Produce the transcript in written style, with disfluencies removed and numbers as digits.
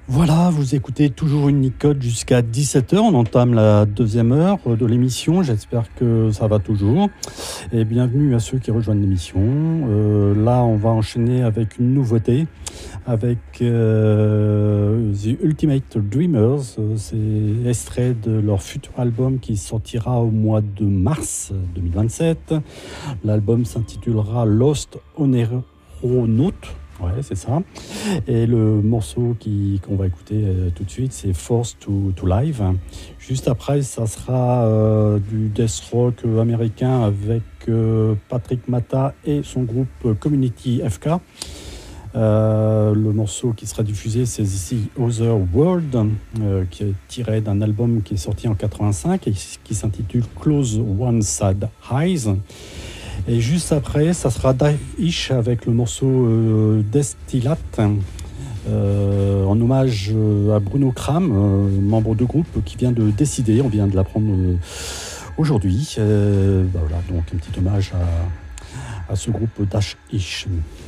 Voilà, vous écoutez toujours Unicode jusqu'à 17h. On entame la deuxième heure de l'émission. J'espère que ça va toujours. Et bienvenue à ceux qui rejoignent l'émission. Là, on va enchaîner avec une nouveauté, avec The Ultimate Dreamers. C'est extrait de leur futur album qui sortira au mois de mars 2027. L'album s'intitulera Lost Oneronaut. Ouais, c'est ça. Et le morceau qu'on va écouter tout de suite, c'est Forced to Live. Juste après, ça sera du death rock américain avec Patrick Mata et son groupe Community FK. Le morceau qui sera diffusé, c'est The Other World, qui est tiré d'un album qui est sorti en 85 et qui s'intitule Close One Side Eyes. Et juste après, ça sera Daesh avec le morceau Destillate, en hommage à Bruno Kram, membre de groupe qui vient de décider, on vient de l'apprendre aujourd'hui. Voilà, donc un petit hommage à ce groupe Daesh.